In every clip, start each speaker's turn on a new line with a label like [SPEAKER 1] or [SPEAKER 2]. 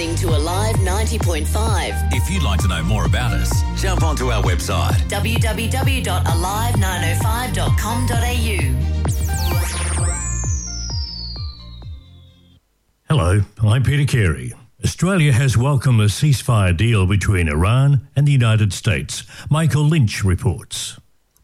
[SPEAKER 1] listening to Alive 90.5.
[SPEAKER 2] If you'd like to know more about us, jump onto our website
[SPEAKER 1] www.alive905.com.au.
[SPEAKER 3] Hello, I'm Peter Carey. Australia has welcomed a ceasefire deal between Iran and the United States. Michael Lynch reports.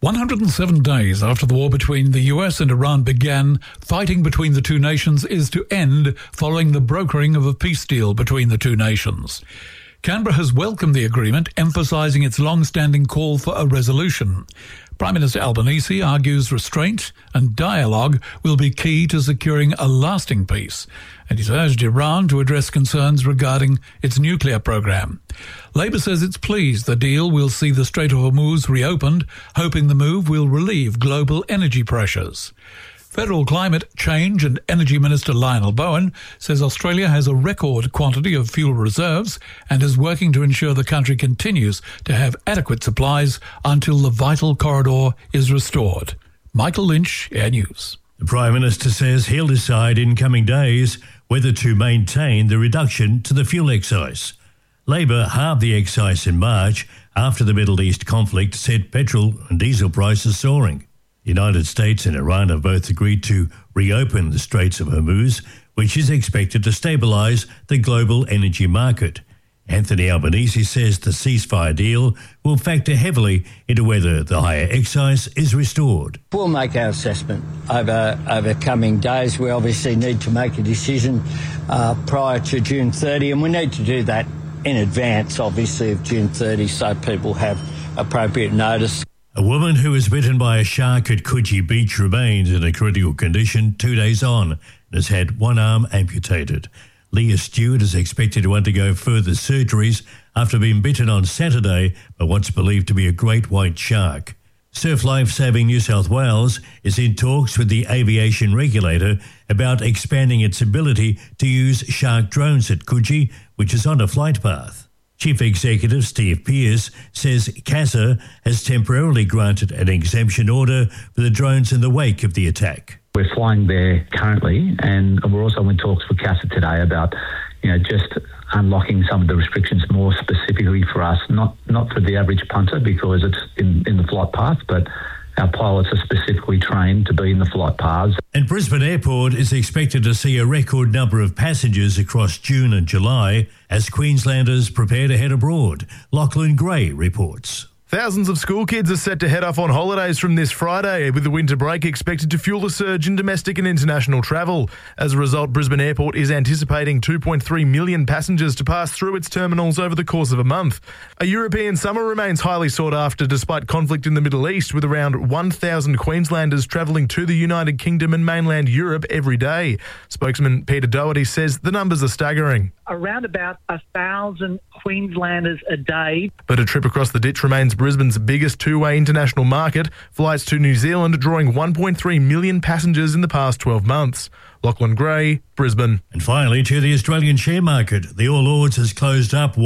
[SPEAKER 4] 107 days after the war between the US and Iran began, fighting between the two nations is to end following the brokering of a peace deal between the two nations. Canberra has welcomed the agreement, emphasising its long-standing call for a resolution. Prime Minister Albanese argues restraint and dialogue will be key to securing a lasting peace, and he's urged Iran to address concerns regarding its nuclear program. Labor says it's pleased the deal will see the Strait of Hormuz reopened, hoping the move will relieve global energy pressures. Federal Climate Change and Energy Minister Lionel Bowen says Australia has a record quantity of fuel reserves and is working to ensure the country continues to have adequate supplies until the vital corridor is restored. Michael Lynch, Air News.
[SPEAKER 3] The Prime Minister says he'll decide in coming days whether to maintain the reduction to the fuel excise. Labor halved the excise in March after the Middle East conflict set petrol and diesel prices soaring. The United States and Iran have both agreed to reopen the Straits of Hormuz, which is expected to stabilise the global energy market. Anthony Albanese says the ceasefire deal will factor heavily into whether the higher excise is restored.
[SPEAKER 5] We'll make our assessment over coming days. We obviously need to make a decision prior to June 30, and we need to do that in advance, obviously, of June 30, so people have appropriate notice.
[SPEAKER 3] A woman who was bitten by a shark at Coogee Beach remains in a critical condition 2 days on and has had one arm amputated. Leah Stewart is expected to undergo further surgeries after being bitten on Saturday by what's believed to be a great white shark. Surf Life Saving New South Wales is in talks with the aviation regulator about expanding its ability to use shark drones at Coogee, which is on a flight path. Chief Executive Steve Pearce says CASA has temporarily granted an exemption order for the drones in the wake of the attack.
[SPEAKER 6] We're flying there currently, and we're also in talks with CASA today about, just unlocking some of the restrictions more specifically for us, not for the average punter because it's in the flight path, but our pilots are specifically trained to be in the flight paths.
[SPEAKER 3] And Brisbane Airport is expected to see a record number of passengers across June and July as Queenslanders prepare to head abroad. Lachlan Gray reports.
[SPEAKER 7] Thousands of school kids are set to head off on holidays from this Friday, with the winter break expected to fuel a surge in domestic and international travel. As a result, Brisbane Airport is anticipating 2.3 million passengers to pass through its terminals over the course of a month. A European summer remains highly sought after despite conflict in the Middle East, with around 1,000 Queenslanders travelling to the United Kingdom and mainland Europe every day. Spokesman Peter Doherty says the numbers are staggering.
[SPEAKER 8] Around about 1,000 Queenslanders a day.
[SPEAKER 7] But a trip across the ditch remains Brisbane's biggest two-way international market, flights to New Zealand drawing 1.3 million passengers in the past 12 months. Lachlan Gray, Brisbane.
[SPEAKER 3] And finally, to the Australian share market. The All Ords has closed up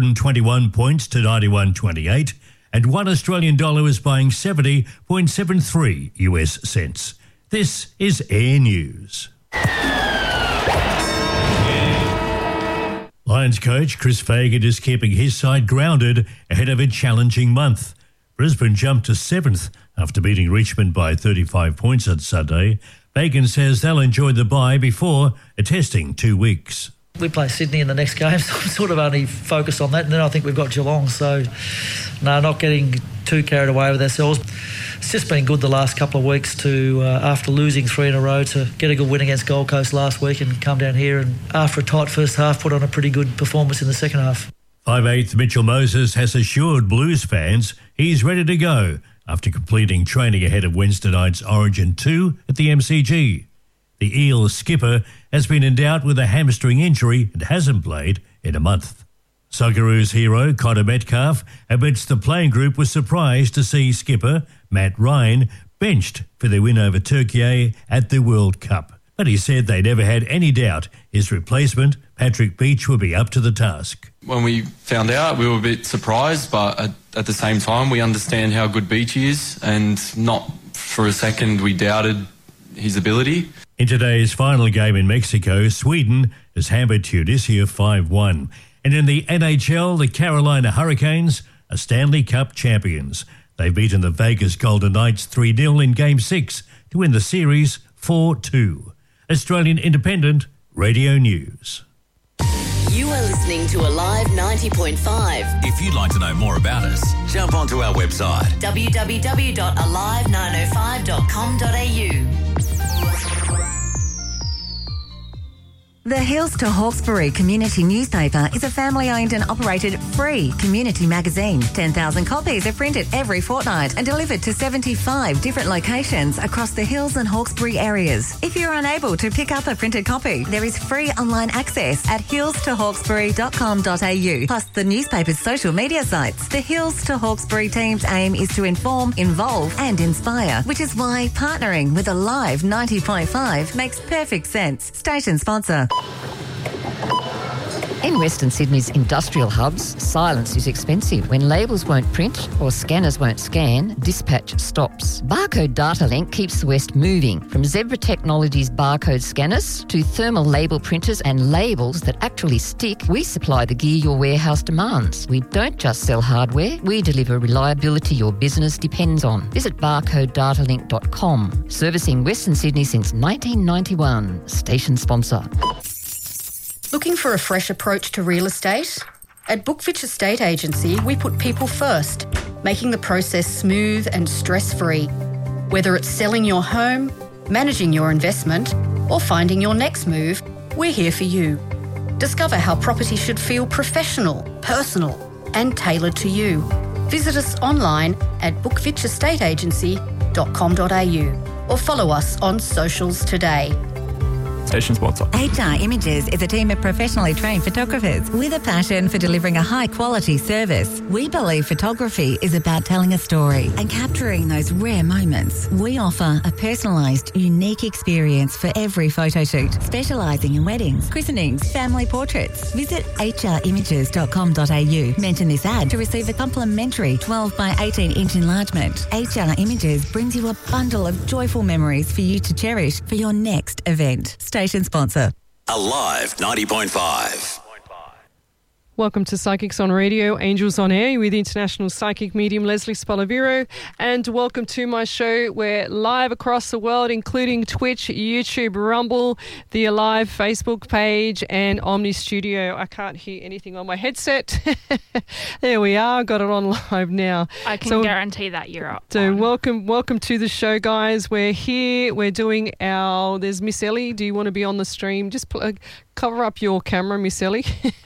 [SPEAKER 3] 121 points to 91.28, and $1 Australian dollar is buying 70.73 US cents. This is Air News. Lions coach Chris Fagan is keeping his side grounded ahead of a challenging month. Brisbane jumped to 7th after beating Richmond by 35 points on Sunday. Fagan says they'll enjoy the bye before a testing 2 weeks.
[SPEAKER 9] We play Sydney in the next game, so I'm sort of only focused on that. And then I think we've got Geelong, so not getting too carried away with ourselves. It's just been good the last couple of weeks to, after losing 3 in a row, to get a good win against Gold Coast last week and come down here and, after a tight first half, put on a pretty good performance in the second half.
[SPEAKER 3] 5'8" Mitchell Moses has assured Blues fans he's ready to go after completing training ahead of Wednesday night's Origin 2 at the MCG. The Eels skipper has been in doubt with a hamstring injury and hasn't played in a month. Socceroos hero Connor Metcalf admits the playing group was surprised to see skipper Matt Ryan benched for their win over Turkey at the World Cup. But he said they never had any doubt his replacement, Patrick Beach, would be up to the task.
[SPEAKER 10] When we found out, we were a bit surprised, but at the same time, we understand how good Beach is, and not for a second we doubted his ability.
[SPEAKER 3] In today's final game in Mexico, Sweden has hammered Tunisia 5-1. And in the NHL, the Carolina Hurricanes are Stanley Cup champions. They've beaten the Vegas Golden Knights 3-0 in Game 6 to win the series 4-2. Australian Independent Radio News.
[SPEAKER 1] You are listening to Alive 90.5.
[SPEAKER 2] If you'd like to know more about us, jump onto our website.
[SPEAKER 1] www.alive905.com.au.
[SPEAKER 11] The Hills to Hawkesbury Community Newspaper is a family-owned and operated free community magazine. 10,000 copies are printed every fortnight and delivered to 75 different locations across the Hills and Hawkesbury areas. If you're unable to pick up a printed copy, there is free online access at hillstohawkesbury.com.au, plus the newspaper's social media sites. The Hills to Hawkesbury team's aim is to inform, involve and inspire, which is why partnering with Alive 90.5 makes perfect sense. Station sponsor.
[SPEAKER 12] In Western Sydney's industrial hubs, silence is expensive. When labels won't print or scanners won't scan, dispatch stops. Barcode Data Link keeps the West moving. From Zebra Technologies barcode scanners to thermal label printers and labels that actually stick, we supply the gear your warehouse demands. We don't just sell hardware, we deliver reliability your business depends on. Visit barcodedatalink.com. Servicing Western Sydney since 1991. Station sponsor.
[SPEAKER 13] Looking for a fresh approach to real estate? At Bookfitch Estate Agency, we put people first, making the process smooth and stress-free. Whether it's selling your home, managing your investment, or finding your next move, we're here for you. Discover how property should feel professional, personal, and tailored to you. Visit us online at bookfitchestateagency.com.au or follow us on socials today.
[SPEAKER 14] Station sponsor.
[SPEAKER 11] HR Images is a team of professionally trained photographers with a passion for delivering a high-quality service. We believe photography is about telling a story and capturing those rare moments. We offer a personalised, unique experience for every photo shoot, specialising in weddings, christenings, family portraits. Visit hrimages.com.au. Mention this ad to receive a complimentary 12 by 18-inch enlargement. HR Images brings you a bundle of joyful memories for you to cherish for your next event. Station sponsor.
[SPEAKER 2] Alive 90.5.
[SPEAKER 15] Welcome to Psychics on Radio, Angels on Air with international psychic medium Leslie Spolaviro, and welcome to my show. We're live across the world, including Twitch, YouTube, Rumble, the Alive Facebook page, and Omni Studio. I can't hear anything on my headset. There we are, got it on live now.
[SPEAKER 16] I can guarantee that you're up.
[SPEAKER 15] So welcome to the show, guys. We're here. We're doing our. There's Miss Ellie. Do you want to be on the stream? Just cover up your camera, Miss Ellie.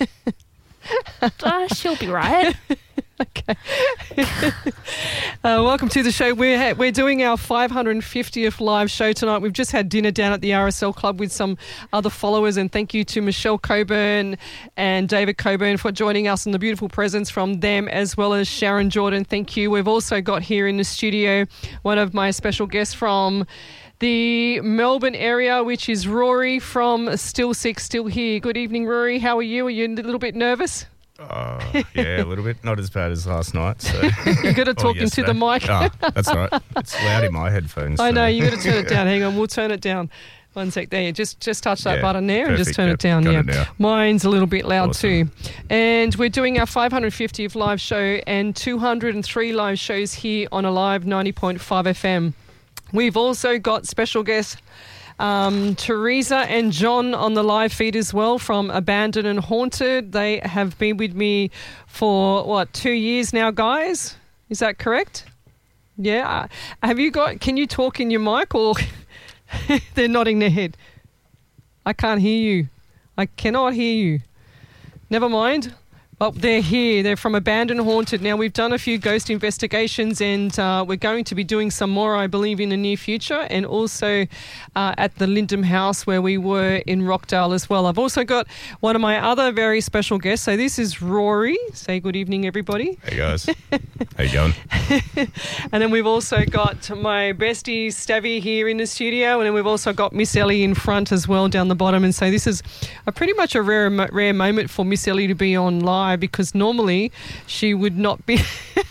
[SPEAKER 16] She'll be right.
[SPEAKER 15] Okay. Welcome to the show. We're doing our 550th live show tonight. We've just had dinner down at the RSL Club with some other followers, and thank you to Michelle Coburn and David Coburn for joining us, and the beautiful presence from them, as well as Sharon Jordan. Thank you. We've also got here in the studio one of my special guests from the Melbourne area, which is Rory from Still Sick, Still Here. Good evening, Rory. How are you? Are you a little bit nervous?
[SPEAKER 17] Yeah, a little bit. Not as bad as last night. So.
[SPEAKER 15] You got to talk into the mic.
[SPEAKER 17] That's right. It's loud in my headphones.
[SPEAKER 15] I know. You got to turn it down. Hang on. We'll turn it down. One sec. There. Just touch that button there and just turn it down.
[SPEAKER 17] Got it now.
[SPEAKER 15] Mine's a little bit loud
[SPEAKER 17] Awesome.
[SPEAKER 15] too. And we're doing our 550th live show and 203 live shows here on Alive 90.5 FM. We've also got special guests Teresa and John on the live feed as well from Abandoned and Haunted. They have been with me for, 2 years now, guys? Is that correct? Yeah. Can you talk in your mic, or they're nodding their head? I can't hear you. I cannot hear you. Never mind. Oh, they're here. They're from Abandoned and Haunted. Now, we've done a few ghost investigations, and we're going to be doing some more, I believe, in the near future, and also at the Lyndham House where we were in Rockdale as well. I've also got one of my other very special guests. So this is Rory. Say good evening, everybody.
[SPEAKER 17] Hey, guys. How you going?
[SPEAKER 15] And then we've also got my bestie, Stavy, here in the studio, and then we've also got Miss Ellie in front as well down the bottom. And so this is pretty much a rare moment for Miss Ellie to be on live, because normally she would not be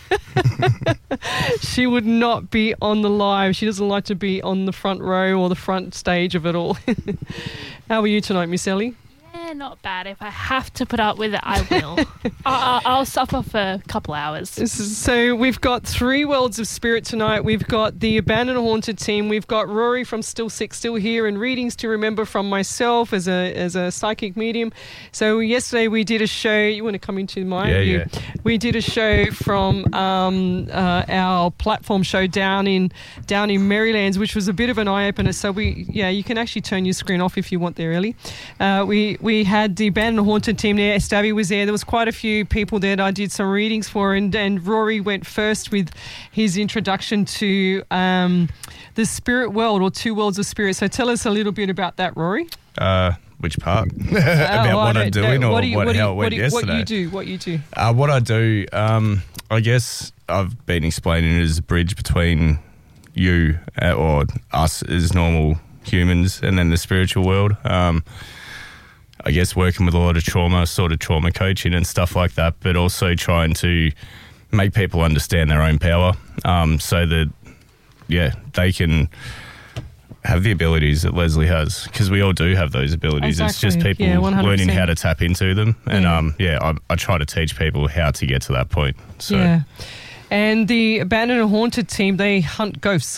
[SPEAKER 15] she would not be on the live. She doesn't like to be on the front row or the front stage of it all. How are you tonight, Miss Ellie?
[SPEAKER 16] Not bad. If I have to put up with it, I will. I'll suffer for a couple hours.
[SPEAKER 15] So we've got 3 Worlds of Spirit tonight. We've got the Abandoned Haunted team. We've got Rory from Still Sick, Still Here, and readings to remember from myself as a psychic medium. So yesterday we did a show. You want to come into my view?
[SPEAKER 17] Yeah.
[SPEAKER 15] We did a show from our platform show down in Marylands, which was a bit of an eye opener. So you can actually turn your screen off if you want there, Ellie. We had the Abandoned Haunted team there. Stabby was there. There was quite a few people there that I did some readings for, and Rory went first with his introduction to the spirit world, or 2 worlds of spirit. So tell us a little bit about that, Rory.
[SPEAKER 17] Which part? About what I'm doing, or how it went yesterday?
[SPEAKER 15] What you do?
[SPEAKER 17] What I do, I guess I've been explaining it as a bridge between you or us as normal humans and then the spiritual world. I guess working with a lot of trauma, sort of trauma coaching and stuff like that, but also trying to make people understand their own power, so that, they can have the abilities that Leslie has, because we all do have those abilities.
[SPEAKER 15] Exactly.
[SPEAKER 17] It's just people
[SPEAKER 15] 100%.
[SPEAKER 17] learning how to tap into them. And, I try to teach people how to get to that point. So.
[SPEAKER 15] Yeah. And the Abandoned and Haunted team, they hunt ghosts.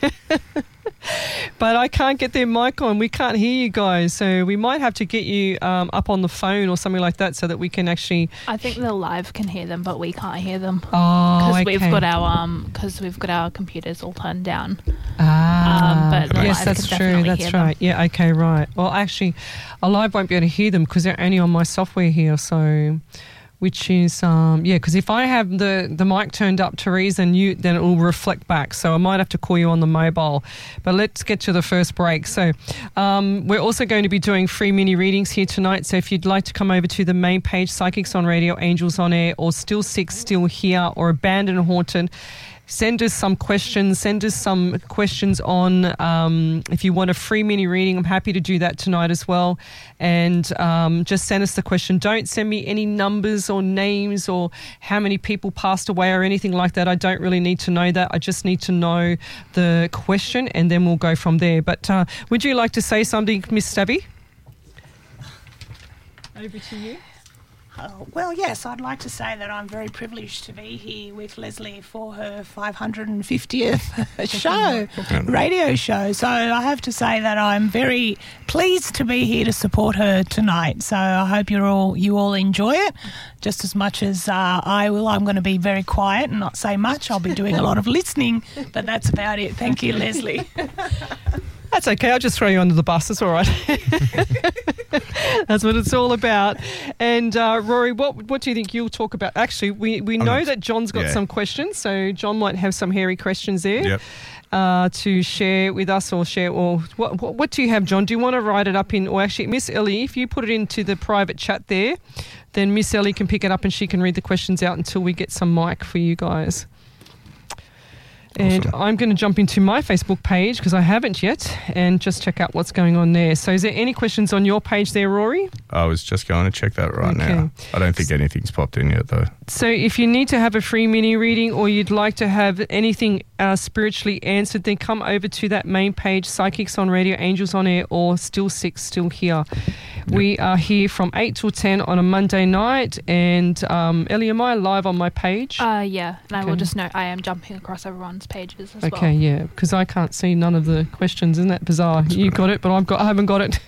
[SPEAKER 15] But I can't get their mic on. We can't hear you guys. So we might have to get you up on the phone or something like that so that we can actually...
[SPEAKER 16] I think the live can hear them, but we can't hear them.
[SPEAKER 15] Oh, okay.
[SPEAKER 16] Because we've got our computers all turned down.
[SPEAKER 15] But
[SPEAKER 16] the
[SPEAKER 15] yes,
[SPEAKER 16] live
[SPEAKER 15] that's
[SPEAKER 16] can
[SPEAKER 15] true.
[SPEAKER 16] definitely
[SPEAKER 15] That's
[SPEAKER 16] hear
[SPEAKER 15] right.
[SPEAKER 16] them.
[SPEAKER 15] Yeah, okay, right. Well, actually, a live won't be able to hear them because they're only on my software here. So... which is, because if I have the mic turned up, Therese, then it will reflect back. So I might have to call you on the mobile. But let's get to the first break. So we're also going to be doing free mini readings here tonight. So if you'd like to come over to the main page, Psychics on Radio, Angels on Air, or Still Sick, Still Here, or Abandoned and Haunted, send us some questions. Send us some questions on if you want a free mini reading. I'm happy to do that tonight as well. And just send us the question. Don't send me any numbers or names or how many people passed away or anything like that. I don't really need to know that. I just need to know the question, and then we'll go from there. But would you like to say something, Miss Stabby? Over to you.
[SPEAKER 18] Well, yes, I'd like to say that I'm very privileged to be here with Leslie for her 550th radio show. So I have to say that I'm very pleased to be here to support her tonight. So I hope you all enjoy it just as much as I will. I'm going to be very quiet and not say much. I'll be doing a lot of listening, but that's about it. Thank you, Leslie.
[SPEAKER 15] That's okay. I'll just throw you under the bus. It's all right. That's what it's all about. And Rory, what do you think you'll talk about? Actually, we know that John's got some questions, so John might have some hairy questions there to share with us or share. Or what do you have, John? Do you want to write it up in? Or actually, Miss Ellie, if you put it into the private chat there, then Miss Ellie can pick it up and she can read the questions out until we get some mic for you guys. And awesome. I'm going to jump into my Facebook page because I haven't yet and just check out what's going on there. So is there any questions on your page there, Rory?
[SPEAKER 17] I was just going to check that right now. I don't think anything's popped in yet, though.
[SPEAKER 15] So if you need to have a free mini reading or you'd like to have anything spiritually answered, then come over to that main page, Psychics on Radio, Angels on Air, or Still Sick, Still Here. Yep. We are here from 8 till 10 on a Monday night. And Ellie, am I live on my page?
[SPEAKER 16] Yeah. And I will just note I am jumping across everyone's pages as well.
[SPEAKER 15] Okay, yeah, because I can't see none of the questions. Isn't that bizarre? That's you got it, but I haven't got it.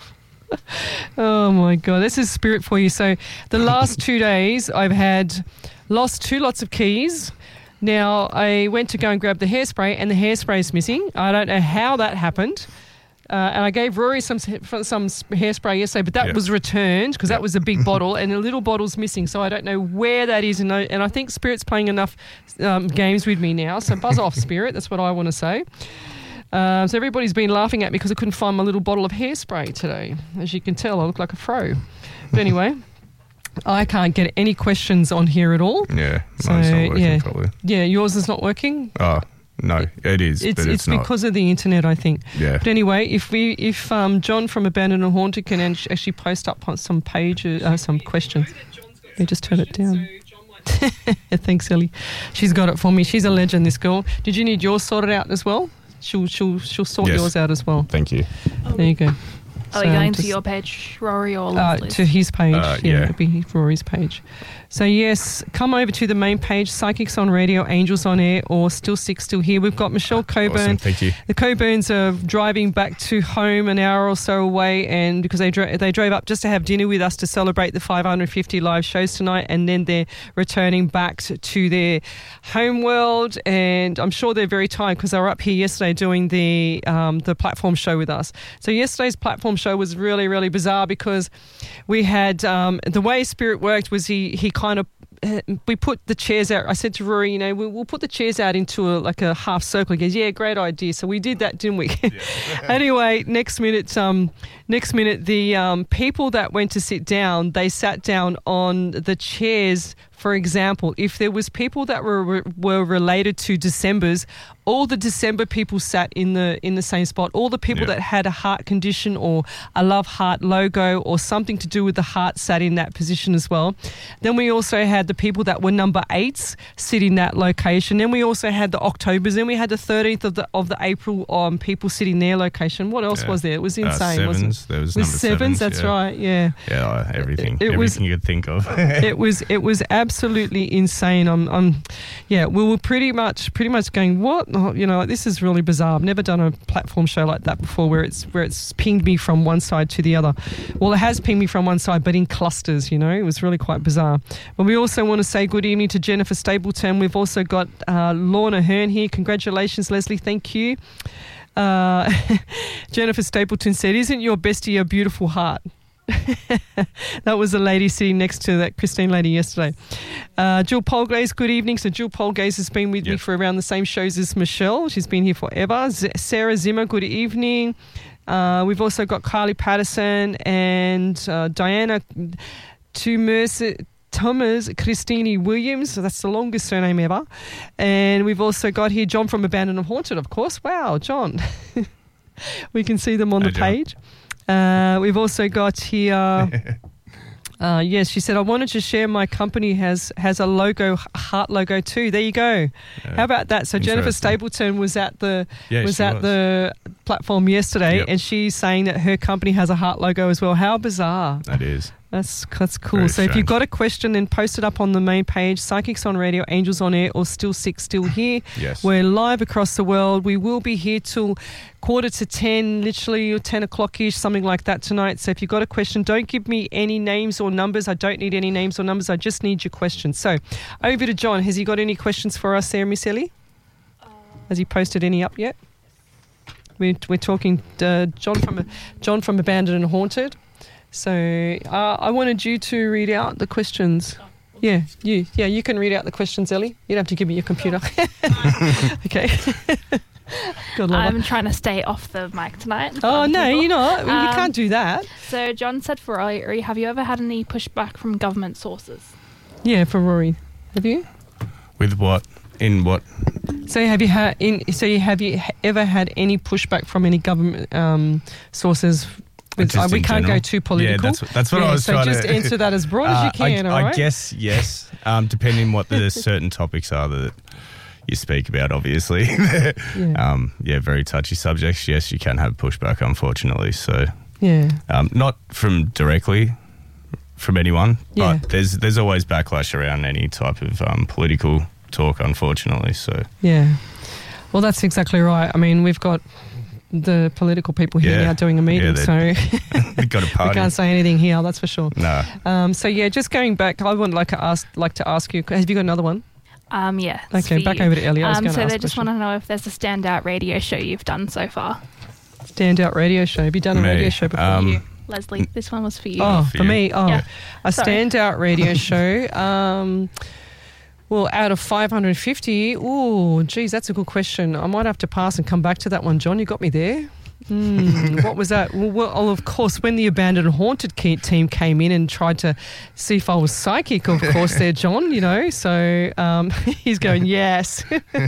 [SPEAKER 15] Oh my God, this is spirit for you. So the last 2 days I've lost 2 lots of keys. Now I went to go and grab the hairspray and the hairspray is missing. I don't know how that happened. And I gave Rory some hairspray yesterday, but that was returned because that was a big bottle and a little bottle's missing. So I don't know where that is. And I think Spirit's playing enough games with me now. So buzz off, Spirit. That's what I want to say. So everybody's been laughing at me because I couldn't find my little bottle of hairspray today. As you can tell, I look like a fro. But anyway, I can't get any questions on here at all.
[SPEAKER 17] Yeah, mine's not working probably.
[SPEAKER 15] Yeah, yours is not working?
[SPEAKER 17] Oh, no, it is, but it's not.
[SPEAKER 15] It's because of the internet, I think.
[SPEAKER 17] Yeah.
[SPEAKER 15] But anyway, if John from Abandoned and Haunted can actually post up on some pages, some questions. Let me just turn it down. Thanks, Ellie. She's got it for me. She's a legend, this girl. Did you need yours sorted out as well? She'll sort yours out as well.
[SPEAKER 17] Thank you.
[SPEAKER 15] There you go.
[SPEAKER 16] Are you going to your page, Rory, or Leslie's?
[SPEAKER 15] To his page.
[SPEAKER 17] Yeah.
[SPEAKER 15] It'll be Rory's page. So, yes, come over to the main page, Psychics on Radio, Angels on Air, or Still Sick, Still Here. We've got Michelle Coburn.
[SPEAKER 17] Awesome, thank you.
[SPEAKER 15] The Coburns are driving back to home an hour or so away, and because they drove up just to have dinner with us to celebrate the 550 live shows tonight, and then they're returning back to their home world, and I'm sure they're very tired because they were up here yesterday doing the platform show with us. So yesterday's platform show was really, really bizarre because we had the way Spirit worked was he kind of we put the chairs out. I said to Rory, we'll put the chairs out into a half circle. He goes, yeah, great idea. So we did that, didn't we? Yeah. Anyway, next minute, the people that went to sit down, they sat down on the chairs. For example, if there was people that were related to Decembers, all the December people sat in the same spot. All the people that had a heart condition or a Love Heart logo or something to do with the heart sat in that position as well. Then we also had the people that were number 8s sit in that location. Then we also had the Octobers. Then we had the 13th of the April people sitting their location. What else was there? It was insane.
[SPEAKER 17] Sevens. There was number
[SPEAKER 15] sevens. That's right. Yeah.
[SPEAKER 17] Yeah, everything. Everything you could think of.
[SPEAKER 15] It was absolutely insane. We were pretty much going, what? Oh, this is really bizarre. I've never done a platform show like that before where it's pinged me from one side to the other. Well, it has pinged me from one side, but in clusters, it was really quite bizarre. But we also want to say good evening to Jennifer Stapleton. We've also got Lorna Hearn here. Congratulations, Leslie. Thank you. Jennifer Stapleton said, isn't your bestie a beautiful heart? That was the lady sitting next to that Christine lady yesterday. Jill Polgaze, good evening. So Jill Polgaze has been with me for around the same shows as Michelle. She's been here forever. Sarah Zimmer, good evening. We've also got Carly Patterson and Diana Thomas Christine Williams. So that's the longest surname ever. And we've also got here John from Abandoned and Haunted, of course. Wow, John. We can see them on the page. We've also got here, yes, she said, I wanted to share my company has a logo, heart logo too. There you go. How about that? So Jennifer Stapleton was at the the platform yesterday, and she's saying that her company has a heart logo as well. How bizarre.
[SPEAKER 17] That is.
[SPEAKER 15] That's cool. So if you've got a question, then post it up on the main page, Psychics on Radio, Angels on Air, or Still Sick, Still Here.
[SPEAKER 17] Yes.
[SPEAKER 15] We're live across the world. We will be here till 9:45, literally, or 10 o'clock-ish, something like that tonight. So if you've got a question, don't give me any names or numbers. I don't need any names or numbers. I just need your questions. So over to John. Has he got any questions for us there, Miss Ellie? Has he posted any up yet? We're talking John from Abandoned and Haunted. So I wanted you to read out the questions. Yeah, you can read out the questions, Ellie. You don't have to give me your computer. Okay. God,
[SPEAKER 16] I'm trying to stay off the mic tonight.
[SPEAKER 15] Oh, no, you're not. You can't do that.
[SPEAKER 16] So John said for Rory, have you ever had any pushback from government sources?
[SPEAKER 15] Yeah, for Rory. Have you?
[SPEAKER 17] With what? In what?
[SPEAKER 15] So have you ever had any pushback from any government sources? We can't go too political.
[SPEAKER 17] Yeah, that's what I was trying to...
[SPEAKER 15] So just answer that as broad as you can, all right?
[SPEAKER 17] I guess, yes, depending what the certain topics are that you speak about, obviously. Very touchy subjects. Yes, you can have pushback, unfortunately. So, not directly from anyone, but there's always backlash around any type of political talk, unfortunately. So,
[SPEAKER 15] well, that's exactly right. I mean, we've got the political people here now doing a meeting, so
[SPEAKER 17] we've got a party.
[SPEAKER 15] We can't say anything here, that's for sure.
[SPEAKER 17] No.
[SPEAKER 15] Just going back, I would like to ask you. Have you got another one?
[SPEAKER 16] Yeah.
[SPEAKER 15] Okay, back over to Ellie.
[SPEAKER 16] So they just want to know if there's a standout radio show you've done so far.
[SPEAKER 15] Standout radio show. Have you done a radio show before?
[SPEAKER 16] Leslie, this one was for you.
[SPEAKER 15] Oh, for me. Oh,
[SPEAKER 16] yeah.
[SPEAKER 15] A standout radio show. Well, out of 550, geez, that's a good question. I might have to pass and come back to that one, John. You got me there. What was that? Well, of course, when the Abandoned and Haunted team came in and tried to see if I was psychic, of course, there, John, so he's going, yes.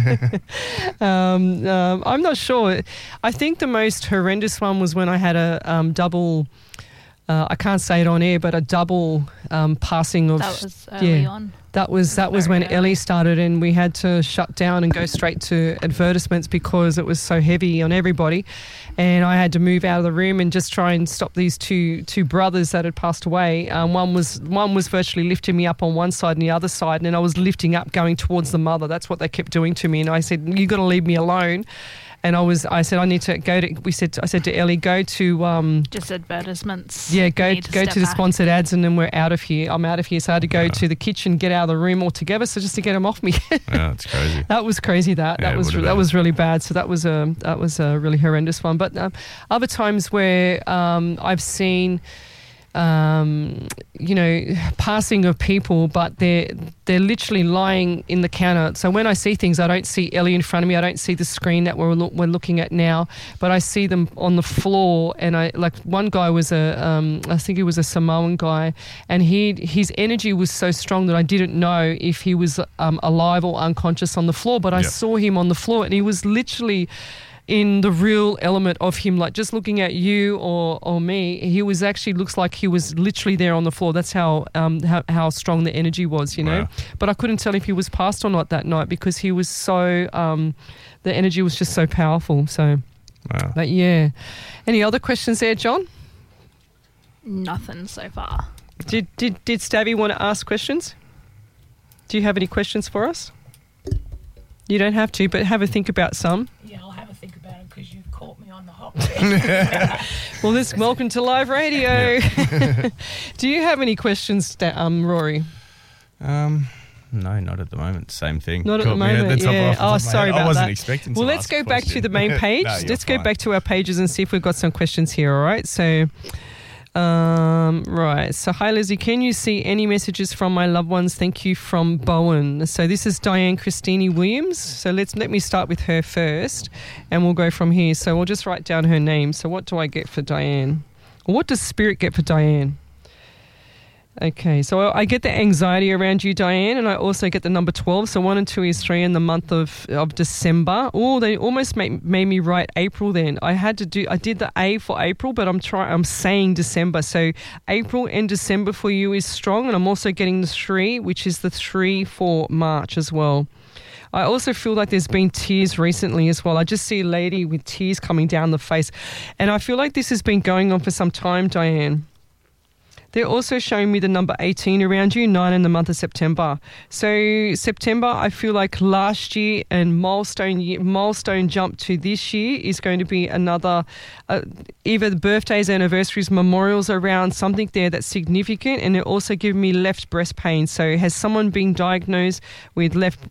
[SPEAKER 15] I'm not sure. I think the most horrendous one was when I had a double I can't say it on air, but a double passing of...
[SPEAKER 16] That was early on.
[SPEAKER 15] That was when Ellie started, and we had to shut down and go straight to advertisements because it was so heavy on everybody. And I had to move out of the room and just try and stop these two brothers that had passed away. One was virtually lifting me up on one side and the other side, and then I was lifting up going towards the mother. That's what they kept doing to me. And I said, "You got to leave me alone." And I said, I need to go to. I said to Ellie, go to
[SPEAKER 16] just advertisements.
[SPEAKER 15] Yeah, go to the sponsored ads, and then we're out of here. I'm out of here. So I had to go to the kitchen, get out of the room altogether. So just to get them off me.
[SPEAKER 17] Yeah, that's crazy.
[SPEAKER 15] That was crazy. That was really bad. So that was a really horrendous one. But other times where I've seen. Passing of people, but they're literally lying in the counter. So when I see things, I don't see Ellie in front of me. I don't see the screen that we're looking at now, but I see them on the floor. And one guy was I think he was a Samoan guy, and his energy was so strong that I didn't know if he was alive or unconscious on the floor. But I saw him on the floor, and he was literally in the real element of him, like just looking at you or me. He was actually looks like he was literally there on the floor. That's how strong the energy was,
[SPEAKER 17] Wow.
[SPEAKER 15] But I couldn't tell if he was passed or not that night because he was so the energy was just so powerful. So,
[SPEAKER 17] wow.
[SPEAKER 15] But yeah, any other questions there, John?
[SPEAKER 16] Nothing so far.
[SPEAKER 15] Did Stabby want to ask questions? Do you have any questions for us? You don't have to, but have a think about some.
[SPEAKER 18] Yeah, I'll have a think about it because you've caught me on the hop.
[SPEAKER 15] Well, welcome to live radio. Do you have any questions, Rory?
[SPEAKER 17] No, not at the moment. Same thing.
[SPEAKER 15] Not at the moment, yeah. Oh, sorry about that.
[SPEAKER 17] I wasn't expecting to.
[SPEAKER 15] Well, let's go back to the main page. Let's go back to our pages and see if we've got some questions here, all right? So... right. So, hi, Lizzie. Can you see any messages from my loved ones? Thank you, from Bowen. So, this is Diane Christine Williams. So, let me start with her first, and we'll go from here. So, we'll just write down her name. So, what do I get for Diane? Or what does Spirit get for Diane? Okay, so I get the anxiety around you, Diane, and I also get the number 12. So 1 and 2 is 3 in the month of December. Oh, they almost made me write April then. I did the A for April, but I'm saying December. So April and December for you is strong, and I'm also getting the 3, which is the 3 for March as well. I also feel like there's been tears recently as well. I just see a lady with tears coming down the face, and I feel like this has been going on for some time, Diane. They're also showing me the number 18 around you, 9 in the month of September. So September, I feel like last year and milestone jump to this year is going to be another, either the birthdays, anniversaries, memorials around something there that's significant, and they're also giving me left breast pain. So has someone been diagnosed with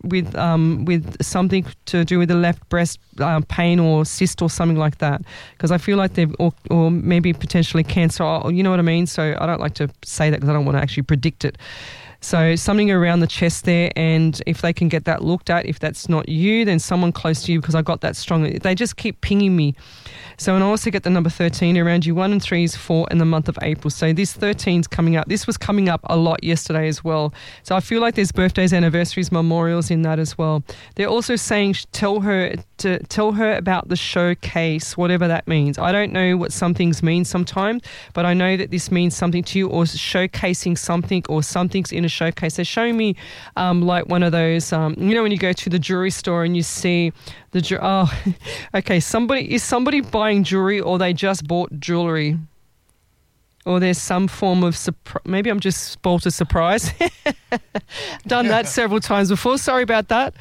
[SPEAKER 15] something to do with the left breast pain or cyst or something like that? Because I feel like they've, or maybe potentially cancer, or, you know what I mean? So I don't like to say that because I don't want to actually predict it. So something around the chest there, and if they can get that looked at, if that's not you, then someone close to you, because I got that strong. They just keep pinging me. So, and I also get the number 13 around you. 1 and 3 is 4 in the month of April. So this 13's coming up. This was coming up a lot yesterday as well. So I feel like there's birthdays, anniversaries, memorials in that as well. They're also saying tell her about the showcase, whatever that means. I don't know what some things mean sometimes, but I know that this means something to you, or showcasing something, or something's in a showcase. They're showing me like one of those, you know, when you go to the jewelry store and you see the okay, is somebody buying jewelry, or they just bought jewelry, or there's some form of maybe I'm just bought a surprise. Done that several times before. Sorry about that.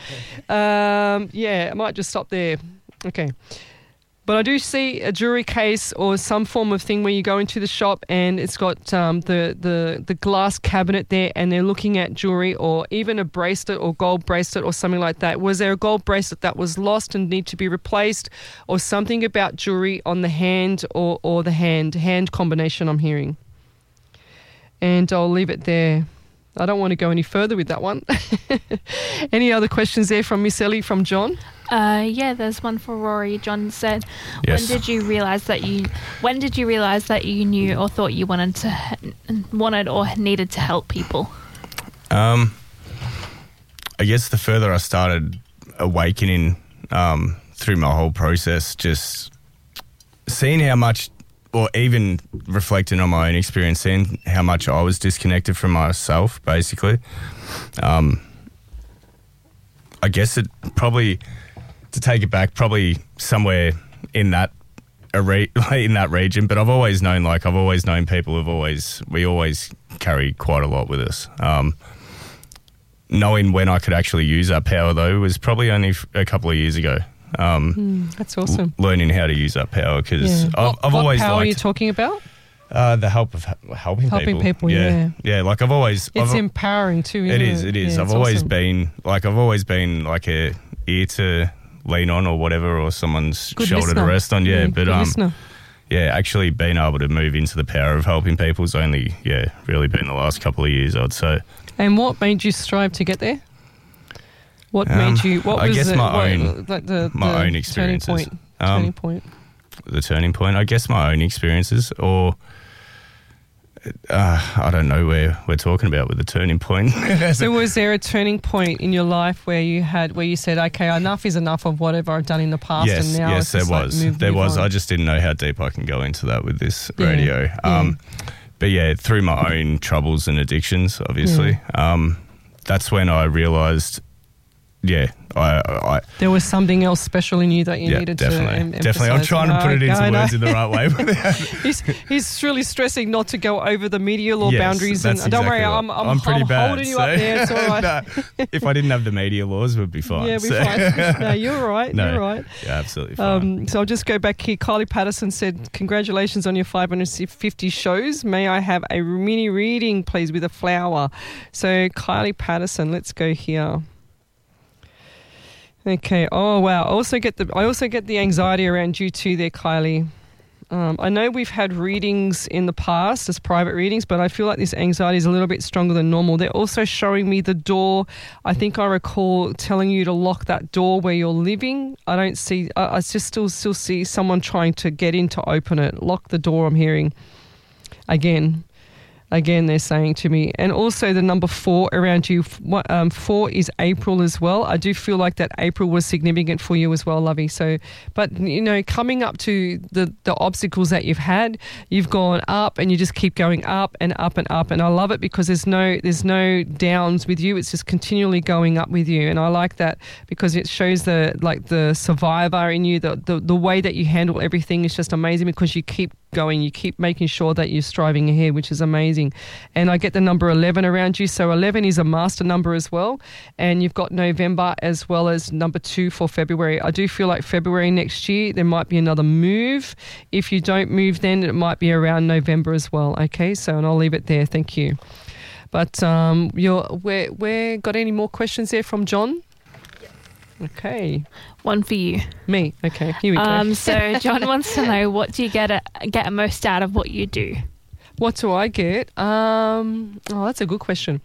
[SPEAKER 15] Yeah, I might just stop there. Okay. But I do see a jewelry case or some form of thing where you go into the shop and it's got the glass cabinet there, and they're looking at jewelry, or even a bracelet or gold bracelet or something like that. Was there a gold bracelet that was lost and need to be replaced, or something about jewelry on the hand or the hand combination I'm hearing? And I'll leave it there. I don't want to go any further with that one. Any other questions there from Miss Ellie, from John?
[SPEAKER 16] Yeah, there's one for Rory. John said,
[SPEAKER 17] yes.
[SPEAKER 16] When did you realise that you knew or thought you wanted or needed to help people?
[SPEAKER 17] I guess the further I started awakening through my whole process, just seeing how much or even reflecting on my own experience and how much I was disconnected from myself, basically. I guess it probably, to take it back, probably somewhere in that in that region. But I've always known people we always carry quite a lot with us. Knowing when I could actually use that power, though, was probably only a couple of years ago.
[SPEAKER 15] That's awesome.
[SPEAKER 17] Learning how to use that power, because I've always
[SPEAKER 15] what power
[SPEAKER 17] liked,
[SPEAKER 15] are you talking about?
[SPEAKER 17] the help of helping people.
[SPEAKER 15] Yeah.
[SPEAKER 17] Like It's
[SPEAKER 15] empowering too.
[SPEAKER 17] It is.
[SPEAKER 15] Yeah,
[SPEAKER 17] I've always been like a ear to lean on or whatever, or someone's
[SPEAKER 15] Good
[SPEAKER 17] shoulder
[SPEAKER 15] listener.
[SPEAKER 17] to rest on.
[SPEAKER 15] Good listener.
[SPEAKER 17] Actually being able to move into the power of helping people has only really been the last couple of years, I'd say.
[SPEAKER 15] And what made you strive to get there? What made you? What
[SPEAKER 17] I
[SPEAKER 15] was
[SPEAKER 17] guess
[SPEAKER 15] it,
[SPEAKER 17] my
[SPEAKER 15] turning
[SPEAKER 17] own experiences.
[SPEAKER 15] Turning point.
[SPEAKER 17] The turning point. I guess my own experiences, or I don't know where we're talking about with the turning point.
[SPEAKER 15] So was there a turning point in your life where you said, okay, enough is enough of whatever I've done in the past, and now
[SPEAKER 17] yes, there was. There was. I just didn't know how deep I can go into that with this radio. But through my own troubles and addictions, obviously, that's when I realised,
[SPEAKER 15] there was something else special in you that you needed to emphasize.
[SPEAKER 17] Definitely. I'm trying to put it into words in the right way.
[SPEAKER 15] He's really stressing not to go over the media law boundaries. And don't worry, I'm
[SPEAKER 17] pretty bad,
[SPEAKER 15] holding you up there. It's all right.
[SPEAKER 17] If I didn't have the media laws, we'd be fine.
[SPEAKER 15] Yeah, we'd be fine. No, you're right.
[SPEAKER 17] No,
[SPEAKER 15] you're right.
[SPEAKER 17] Yeah, absolutely fine.
[SPEAKER 15] So I'll just go back here. Kylie Patterson said, congratulations on your 550 shows. May I have a mini reading, please, with a flower? So Kylie Patterson, let's go here. Okay. Oh wow. I also get the anxiety around you too, there, Kylie. I know we've had readings in the past as private readings, but I feel like this anxiety is a little bit stronger than normal. They're also showing me the door. I think I recall telling you to lock that door where you're living. I don't see. I just still see someone trying to get in to open it. Lock the door. I'm hearing Again, they're saying to me. And also the number 4 around you, 4 is April as well. I do feel like that April was significant for you as well, Lovey. So, but, coming up to the obstacles that you've had, you've gone up and you just keep going up and up and up. And I love it because there's no downs with you. It's just continually going up with you. And I like that because it shows the survivor in you, the way that you handle everything is just amazing because you keep going, you keep making sure that you're striving ahead, which is amazing. And I get the number 11 around you, so 11 is a master number as well, and you've got November as well as number 2 for February. I do feel like February next year there might be another move. If you don't move then it might be around November as well. Okay, so and I'll leave it there. Thank you. But we're got any more questions there from John? Okay.
[SPEAKER 16] One for you.
[SPEAKER 15] Me. Okay, here we go.
[SPEAKER 16] So John wants to know, what do you get most out of what you do?
[SPEAKER 15] What do I get? That's a good question.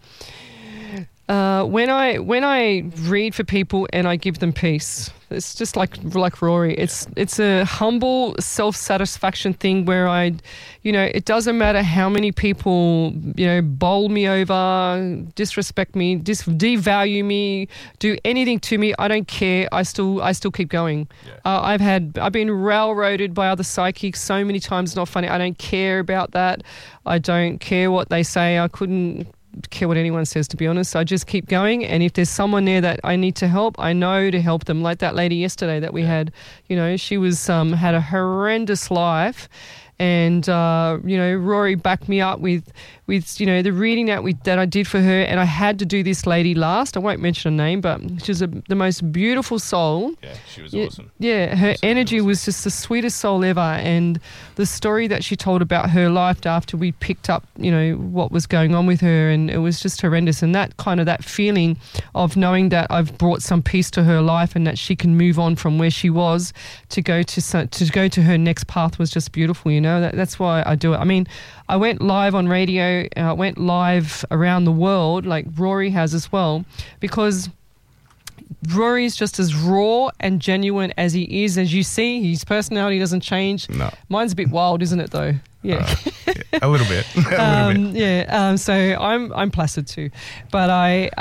[SPEAKER 15] When I read for people and I give them peace, it's just like Rory. It's a humble self-satisfaction thing where it doesn't matter how many people bowl me over, disrespect me, devalue me, do anything to me. I don't care. I still keep going. Yeah. I've been railroaded by other psychics so many times. It's not funny. I don't care about that. I don't care what they say. I couldn't care what anyone says, to be honest. I just keep going, and if there's someone there that I need to help, I know to help them. Like that lady yesterday that we had, she was had a horrendous life, and Rory backed me up with the reading that I did for her, and I had to do this lady last. I won't mention her name, but she's the most beautiful soul.
[SPEAKER 17] Yeah, she was awesome.
[SPEAKER 15] Yeah, her energy was just the sweetest soul ever, and the story that she told about her life after we picked up, what was going on with her, and it was just horrendous. And that feeling of knowing that I've brought some peace to her life and that she can move on from where she was to go to her next path was just beautiful. That's why I do it. I mean, I went live on radio, I went live around the world like Rory has as well, because Rory is just as raw and genuine as he is. As you see, his personality doesn't change. No. Mine's a bit wild, isn't it, though? Yeah.
[SPEAKER 17] A little bit.
[SPEAKER 15] Yeah. So I'm placid too. But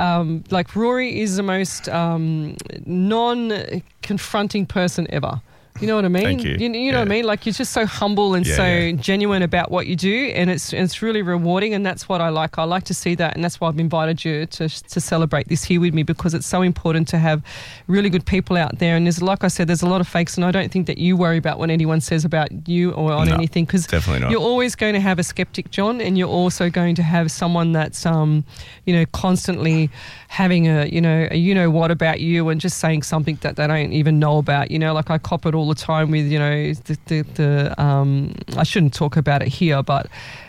[SPEAKER 15] Rory is the most non-confronting person ever. You know what I mean?
[SPEAKER 17] Thank you.
[SPEAKER 15] You know what I mean? Like, you're just so humble and genuine about what you do, and it's really rewarding, and that's what I like. I like to see that, and that's why I've invited you to celebrate this here with me, because it's so important to have really good people out there. And there's, like I said, there's a lot of fakes, and I don't think that you worry about what anyone says about you or on anything, because you're always going to have a skeptic, John, and you're also going to have someone that's constantly having a what about you and just saying something that they don't even know about. Like I cop it all the time with I shouldn't talk about it here, but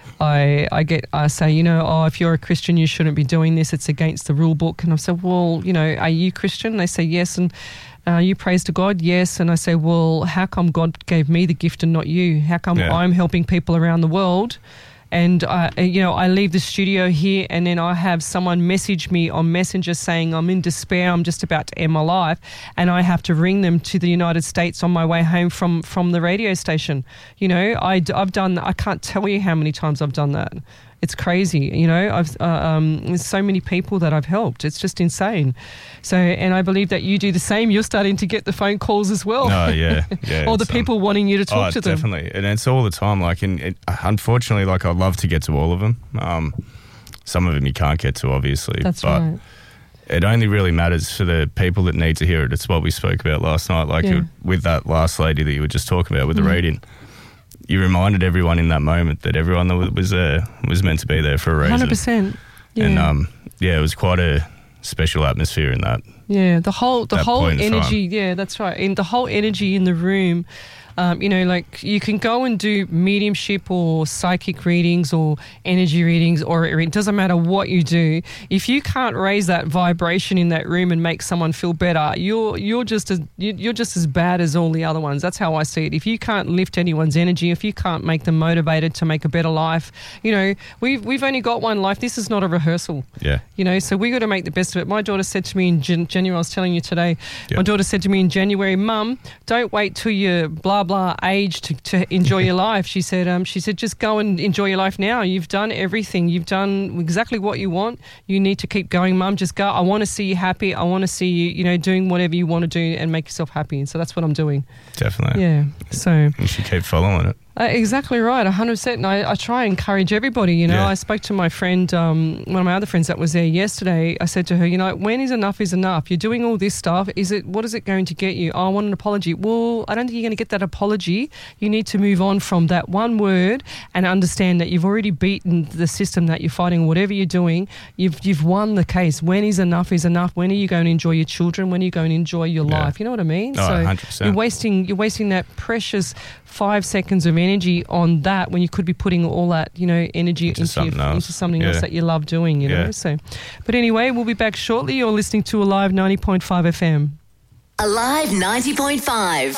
[SPEAKER 15] I say, if you're a Christian, you shouldn't be doing this. It's against the rule book. And I say, well, are you Christian? And they say yes. And you praise to God? Yes. And I say, well, how come God gave me the gift and not you? How come I'm helping people around the world? And, I leave the studio here, and then I have someone message me on Messenger saying I'm in despair, I'm just about to end my life, and I have to ring them to the United States on my way home from the radio station. I've done, I can't tell you how many times I've done that. It's crazy, there's so many people that I've helped. It's just insane. So, and I believe that you do the same. You're starting to get the phone calls as well.
[SPEAKER 17] Oh, yeah.
[SPEAKER 15] Or the people wanting you to talk to them.
[SPEAKER 17] Definitely. And it's all the time. Like, unfortunately, like, I'd love to get to all of them. Some of them you can't get to, obviously.
[SPEAKER 15] That's right.
[SPEAKER 17] It only really matters for the people that need to hear it. It's what we spoke about last night, with that last lady that you were just talking about with the reading. You reminded everyone in that moment that everyone that was there was meant to be there for a reason.
[SPEAKER 15] 100%. Yeah.
[SPEAKER 17] And it was quite a special atmosphere in that.
[SPEAKER 15] Yeah, the whole energy. Yeah, that's right. And the whole energy in the room. Like you can go and do mediumship or psychic readings or energy readings, or it doesn't matter what you do. If you can't raise that vibration in that room and make someone feel better, you're just as bad as all the other ones. That's how I see it. If you can't lift anyone's energy, if you can't make them motivated to make a better life, we've only got one life. This is not a rehearsal.
[SPEAKER 17] Yeah.
[SPEAKER 15] So we got to make the best of it. My daughter said to me in January, I was telling you today, my daughter said to me in January, Mum, don't wait till you're blah age to enjoy your life. She said just go and enjoy your life now. You've done everything. You've done exactly what you want. You need to keep going, Mum. Just go. I want to see you happy. I want to see you doing whatever you want to do and make yourself happy. And so that's what I'm doing.
[SPEAKER 17] Definitely.
[SPEAKER 15] Yeah. So
[SPEAKER 17] you should keep following it.
[SPEAKER 15] Exactly right, 100%. And I try and encourage everybody, I spoke to my friend, one of my other friends that was there yesterday. I said to her, when is enough is enough? You're doing all this stuff. What is it going to get you? Oh, I want an apology. Well, I don't think you're going to get that apology. You need to move on from that one word and understand that you've already beaten the system that you're fighting. Whatever you're doing, you've won the case. When is enough is enough? When are you going to enjoy your children? When are you going to enjoy your life? You know what I mean?
[SPEAKER 17] Oh,
[SPEAKER 15] so
[SPEAKER 17] 100%.
[SPEAKER 15] You're wasting that precious 5 seconds of energy on that when you could be putting all that energy into something else that you love doing. You know. So, but anyway, we'll be back shortly. You're listening to Alive 90.5 FM.
[SPEAKER 1] Alive 90.5.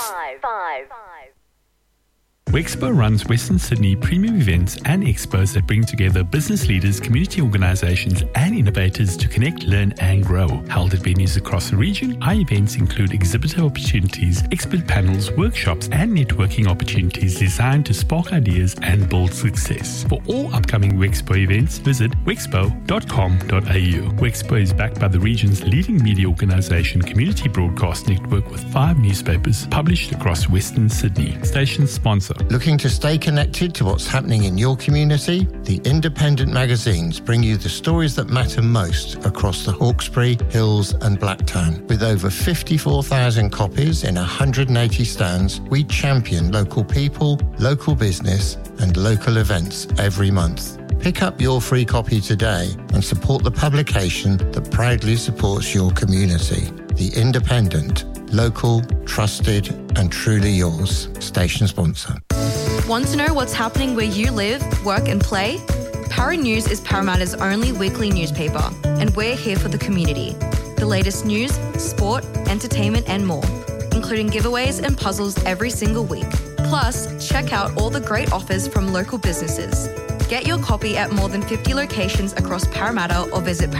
[SPEAKER 19] Wexpo runs Western Sydney premium events and expos that bring together business leaders, community organisations and innovators to connect, learn and grow. Held at venues across the region, our events include exhibitor opportunities, expert panels, workshops and networking opportunities designed to spark ideas and build success. For all upcoming Wexpo events, visit wexpo.com.au. Wexpo is backed by the region's leading media organisation, Community Broadcast Network, with 5 newspapers published across Western Sydney. Station sponsor.
[SPEAKER 20] Looking to stay connected to what's happening in your community? The independent magazines bring you the stories that matter most across the Hawkesbury, Hills and Blacktown. With over 54,000 copies in 180 stands, we champion local people, local business and local events every month. Pick up your free copy today and support the publication that proudly supports your community. The Independent. Local, trusted and truly yours. Station sponsor.
[SPEAKER 21] Want to know what's happening where you live, work and play? Para News is Parramatta's only weekly newspaper, and we're here for the community. The latest news, sport, entertainment and more, including giveaways and puzzles every single week. Plus, check out all the great offers from local businesses. Get your copy at more than 50 locations across Parramatta or visit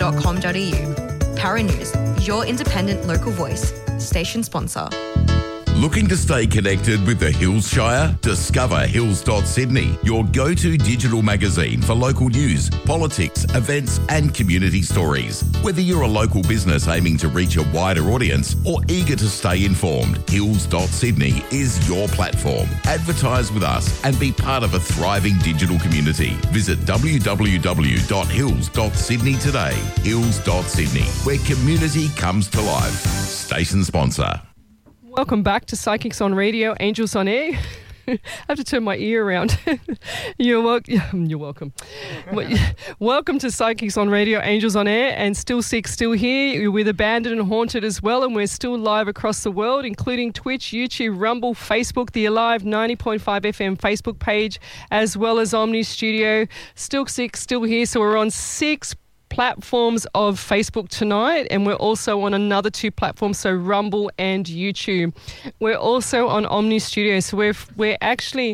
[SPEAKER 21] paranews.com.au. Para News, your independent local voice. Station sponsor.
[SPEAKER 4] Looking to stay connected with the Hills Shire? Discover Hills.Sydney, your go-to digital magazine for local news, politics, events and community stories. Whether you're a local business aiming to reach a wider audience or eager to stay informed, Hills.Sydney is your platform. Advertise with us and be part of a thriving digital community. Visit www.hills.sydney today. Hills.Sydney, where community comes to life. Station sponsor.
[SPEAKER 15] Welcome back to Psychics on Radio, Angels on Air. I have to turn my ear around. You're welcome. Welcome to Psychics on Radio, Angels on Air, and Still Sick, Still Here. You're with Abandoned and Haunted as well, and we're still live across the world, including Twitch, YouTube, Rumble, Facebook, the Alive 90.5 FM Facebook page, as well as Omni Studio. Still Sick, Still Here. So we're on 6 platforms of Facebook tonight, and we're also on another 2 platforms, so Rumble and YouTube. We're also on Omni Studio, so we're actually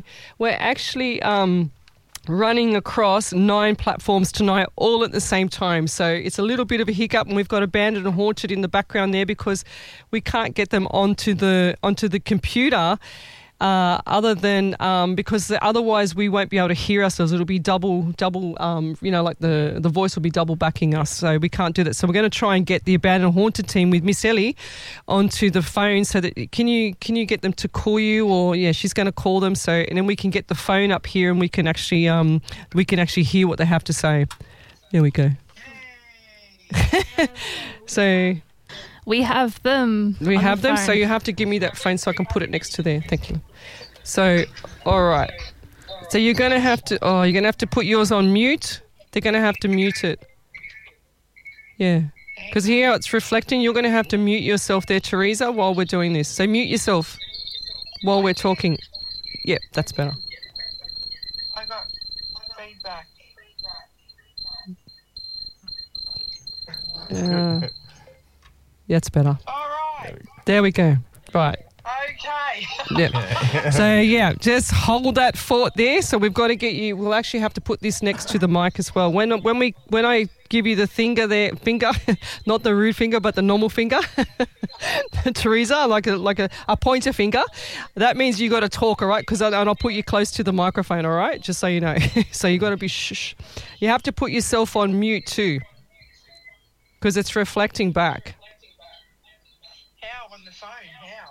[SPEAKER 15] running across 9 platforms tonight, all at the same time. So it's a little bit of a hiccup, and we've got Abandoned and Haunted in the background there because we can't get them onto the computer. Other than because otherwise we won't be able to hear ourselves. It'll be double, like the voice will be double backing us. So we can't do that. So we're going to try and get the Abandoned and Haunted team with Miss Ellie onto the phone. So that can you get them to call you, or she's going to call them. So and then we can get the phone up here and we can actually hear what they have to say. There we go. So.
[SPEAKER 16] We have them.
[SPEAKER 15] We have them, so you have to give me that phone so I can put it next to there. Thank you. So, all right. So you're going to have to put yours on mute. They're going to have to mute it. Yeah. Because here it's reflecting. You're going to have to mute yourself there, Teresa, while we're doing this. So mute yourself while we're talking. Yep, that's better.
[SPEAKER 22] I got feedback.
[SPEAKER 15] That's better.
[SPEAKER 22] All right.
[SPEAKER 15] There we go. Right.
[SPEAKER 22] Okay.
[SPEAKER 15] Yep. So, just hold that thought there. So we've got to get you. We'll actually have to put this next to the mic as well. When I give you the finger, not the rude finger, but the normal finger, Teresa, like a pointer finger. That means you got to talk, all right? Because I'll put you close to the microphone, all right? Just so you know. So you got to be shh. You have to put yourself on mute too, because it's reflecting back.
[SPEAKER 22] How on the phone? How?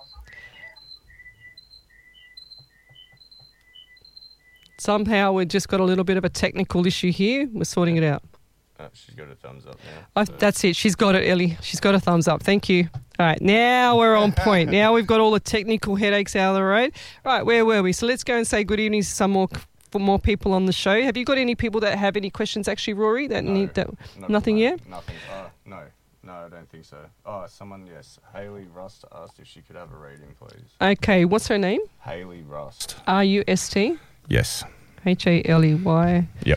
[SPEAKER 15] Somehow we've just got a little bit of a technical issue here. We're sorting it out.
[SPEAKER 17] She's got a thumbs up now.
[SPEAKER 15] That's it. She's got it, Ellie. She's got a thumbs up. Thank you. All right, now we're on point. Now we've got all the technical headaches out of the road. Right, where were we? So let's go and say good evening to some more people on the show. Have you got any people that have any questions, actually, Rory? Nothing yet?
[SPEAKER 17] Nothing. No, I don't think so. Oh, someone, yes. Haley Rust asked if she could have a reading, please.
[SPEAKER 15] Okay, what's her name?
[SPEAKER 17] Haley Rust.
[SPEAKER 15] R-U-S-T?
[SPEAKER 17] Yes.
[SPEAKER 15] H-A-L-E-Y.
[SPEAKER 17] Yep.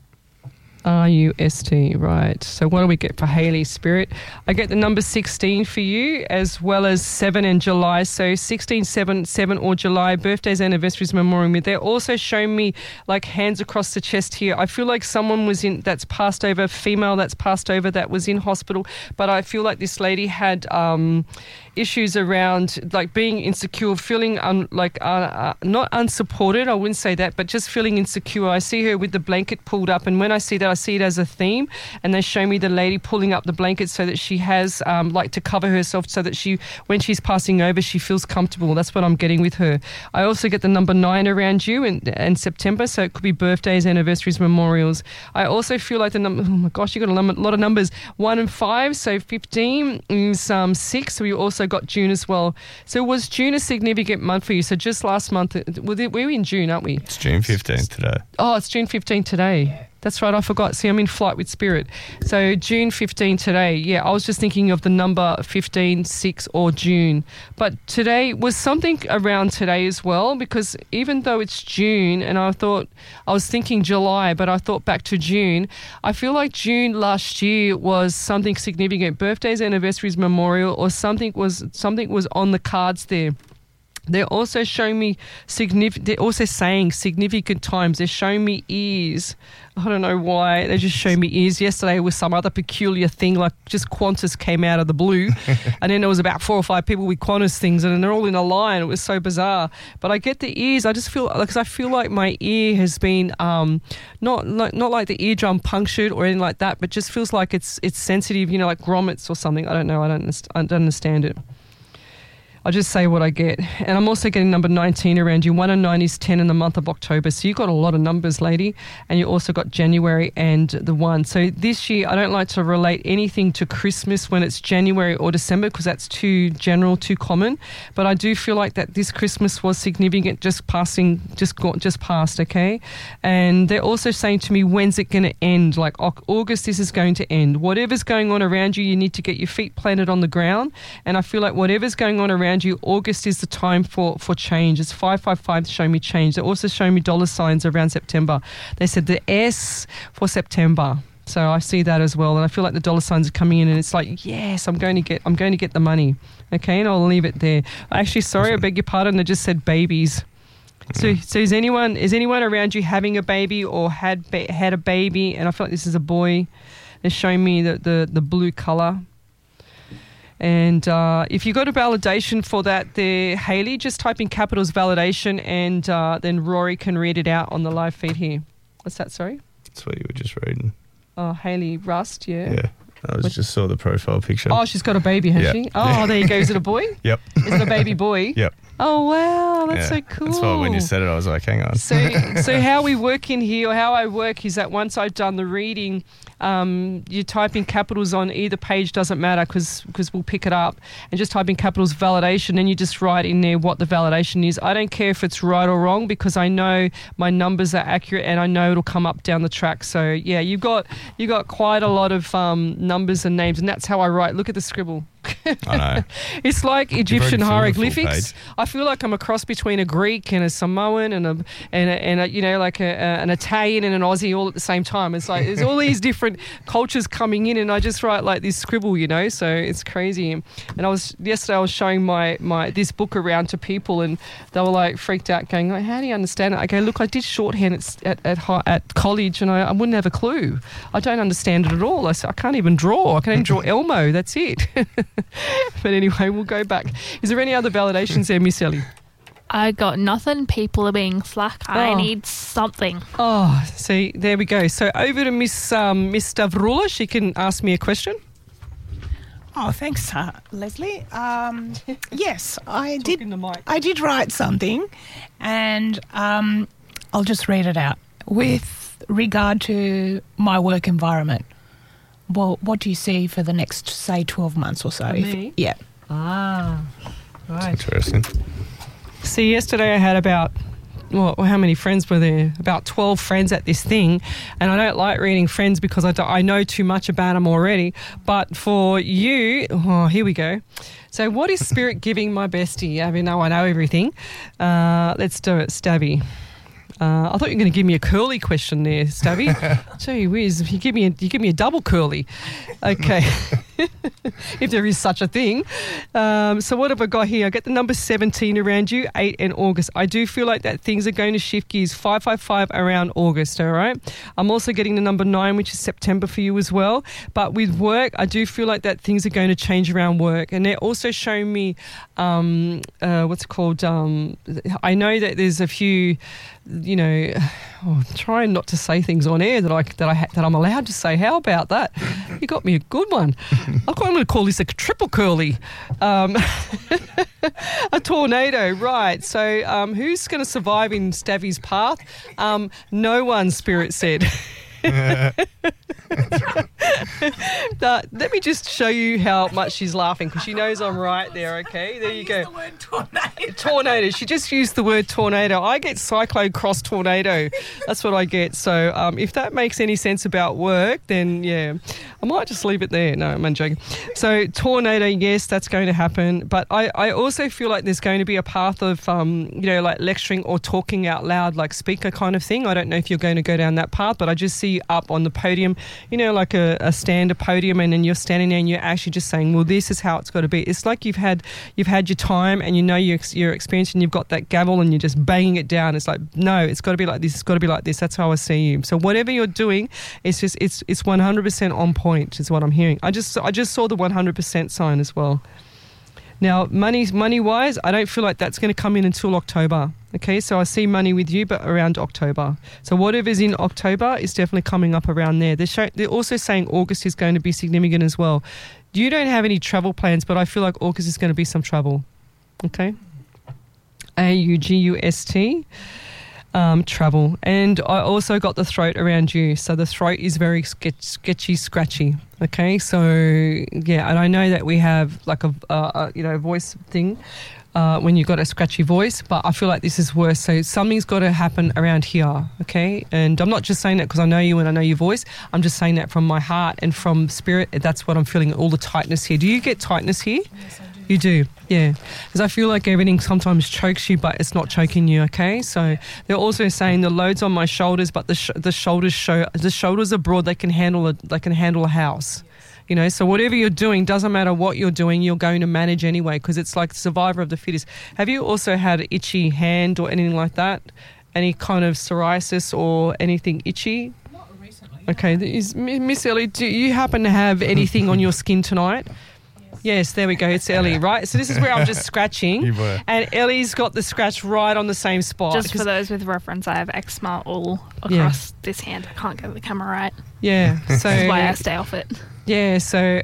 [SPEAKER 15] R-U-S-T, right. So what do we get for Haley Spirit? I get the number 16 for you, as well as 7 and July. So 16, 7 or July, birthdays, anniversaries, memorial. They're also showing me like hands across the chest here. I feel like someone that's passed over, female that's passed over, that was in hospital. But I feel like this lady had issues around like being insecure, feeling not unsupported, I wouldn't say that, but just feeling insecure. I see her with the blanket pulled up, and when I see that, I see it as a theme, and they show me the lady pulling up the blanket so that she has to cover herself, so that when she's passing over, she feels comfortable. That's what I'm getting with her. I also get the number 9 around you in September, so it could be birthdays, anniversaries, memorials. I also feel like the number, oh my gosh, you got a lot of numbers, 1 and 5, so 15 is 6. So we also got June as well. So was June a significant month for you? So just last month, we're in June, aren't we?
[SPEAKER 17] It's June 15th today.
[SPEAKER 15] Oh, it's June 15th today. That's right, I forgot. See, I'm in flight with spirit. So June 15 today. Yeah, I was just thinking of the number 15, 6 or June. But today was something around today as well, because even though it's June, and I was thinking July, but I thought back to June, I feel like June last year was something significant. Birthdays, anniversaries, memorial, or something was on the cards there. They're also showing me they're also saying significant times. They're showing me ears. I don't know why. They just show me ears. Yesterday was some other peculiar thing, like just Qantas came out of the blue. And then there was about 4 or 5 people with Qantas things, and they're all in a line. It was so bizarre. But I get the ears. I just feel, because I feel like my ear has been not like the eardrum punctured or anything like that, but just feels like it's sensitive, like grommets or something. I don't know. I don't understand it. I'll just say what I get. And I'm also getting number 19 around you. 1 and 9 is 10 in the month of October. So you've got a lot of numbers, lady. And you also got January and the 1. So this year, I don't like to relate anything to Christmas when it's January or December, because that's too general, too common. But I do feel like that this Christmas was significant, just passed, okay? And they're also saying to me, when's it going to end? Like August, this is going to end. Whatever's going on around you, you need to get your feet planted on the ground. And I feel like whatever's going on around you, August is the time for change. It's 555 to show me change. They're also showing me dollar signs around September. They said the S for September. So I see that as well, and I feel like the dollar signs are coming in, and it's like, yes, I'm going to get the money. Okay, and I'll leave it there. Actually, sorry, I beg your pardon. They just said babies. So is anyone around you having a baby or had a baby? And I feel like this is a boy. They're showing me the blue colour. And if you got a validation for that there, Hayley, just type in capitals validation, and then Rory can read it out on the live feed here. What's that, sorry?
[SPEAKER 17] That's what you were just reading.
[SPEAKER 15] Oh, Hayley Rust, yeah.
[SPEAKER 17] Yeah. I just saw the profile picture.
[SPEAKER 15] Oh, she's got a baby, has she? Oh, there you go. Is it a boy?
[SPEAKER 17] Yep.
[SPEAKER 15] Is it a baby boy?
[SPEAKER 17] Yep.
[SPEAKER 15] Oh, wow. That's so cool.
[SPEAKER 17] That's why when you said it, I was like, hang on.
[SPEAKER 15] So how we work in here, or how I work, is that once I've done the reading, you type in capitals on either page, doesn't matter, because we'll pick it up, and just type in capitals validation, and you just write in there what the validation is. I don't care if it's right or wrong, because I know my numbers are accurate, and I know it'll come up down the track. So yeah, you got quite a lot of numbers and names, and that's how I write. Look at the scribble.
[SPEAKER 17] I know.
[SPEAKER 15] It's like Egyptian hieroglyphics. I feel like I'm a cross between a Greek and a Samoan and a an Italian and an Aussie all at the same time. It's like there's all these different cultures coming in, and I just write like this scribble, so it's crazy. And yesterday I was showing my this book around to people, and they were like freaked out, going, like, how do you understand it? I go, look, I did shorthand at college, and I wouldn't have a clue. I don't understand it at all. I can't even draw. I can only draw Elmo. That's it. But anyway, we'll go back. Is there any other validations there, Miss Ellie?
[SPEAKER 16] I got nothing. People are being slack. I need something.
[SPEAKER 15] Oh, see, there we go. So over to Miss Stavrula. She can ask me a question.
[SPEAKER 18] Oh, thanks, Leslie. Yes, I did write something, and I'll just read it out. With regard to my work environment, well, what do you see for the next, say, 12 months or so?
[SPEAKER 15] For me?
[SPEAKER 18] Yeah.
[SPEAKER 15] Ah, right.
[SPEAKER 17] That's interesting.
[SPEAKER 15] See, yesterday I had about, how many friends were there? About 12 friends at this thing. And I don't like reading friends because I know too much about them already. But for you, here we go. So what is Spirit giving my bestie? I mean, I know everything. Let's do it, Stabby. I thought you were going to give me a curly question there, Stabby. Gee whiz, you give me a double curly. Okay. If there is such a thing. So what have I got here? I get the number 17 around you, 8 in August. I do feel like that things are going to shift gears, 555 around August, all right? I'm also getting the number 9, which is September for you as well. But with work, I do feel like that things are going to change around work. And they're also showing me, what's it called? I know that there's a few, trying not to say things on air that I'm allowed to say. How about that? You got me a good one. I'm going to call this a triple curly. A tornado, right. So who's going to survive in Stavy's path? No one, Spirit said. Let me just show you how much she's laughing, because she knows I'm right there, okay? There you go.
[SPEAKER 18] The word tornado.
[SPEAKER 15] Tornado. She just used the word tornado. I get cyclone cross tornado. That's what I get. So if that makes any sense about work, then yeah, I might just leave it there. No, I'm joking. So tornado, yes, that's going to happen. But I also feel like there's going to be a path of, like lecturing or talking out loud, like speaker kind of thing. I don't know if you're going to go down that path, but I just see you up on the podium, like a stand-up podium podium and then you're standing there and you're actually just saying, well, this is how it's got to be. It's like you've had your time and you know your experience and you've got that gavel and you're just banging it down. It's like, no, it's got to be like this. It's got to be like this. That's how I see you. So whatever you're doing, it's 100% on point is what I'm hearing. I just saw the 100% sign as well. Now, money-wise, I don't feel like that's going to come in until October. Okay, so I see money with you, but around October. So whatever's in October is definitely coming up around there. They're also saying August is going to be significant as well. You don't have any travel plans, but I feel like August is going to be some travel. Okay? AUGUST. Travel. And I also got the throat around you. So the throat is very sketchy, scratchy. Okay, so yeah, and I know that we have like a voice thing when you've got a scratchy voice, but I feel like this is worse. So something's got to happen around here, okay? And I'm not just saying that because I know you and I know your voice. I'm just saying that from my heart and from spirit. That's what I'm feeling, all the tightness here. Do you get tightness here? Yes, I do. You do, yeah. Because I feel like everything sometimes chokes you, but it's not choking you, okay? So they're also saying the load's on my shoulders, but the shoulders are broad. They can handle a house. You know, so whatever you're doing, doesn't matter what you're doing, you're going to manage anyway because it's like survivor of the fittest. Have you also had an itchy hand or anything like that? Any kind of psoriasis or anything itchy?
[SPEAKER 18] Not recently.
[SPEAKER 15] Okay, Miss Ellie, do you happen to have anything on your skin tonight? Yes, there we go. It's Ellie, right? So this is where I'm just scratching. And Ellie's got the scratch right on the same spot.
[SPEAKER 16] Just for those with reference, I have eczema all across this hand. I can't get the camera right.
[SPEAKER 15] Yeah. So
[SPEAKER 16] that's why I stay off it.
[SPEAKER 15] Yeah, so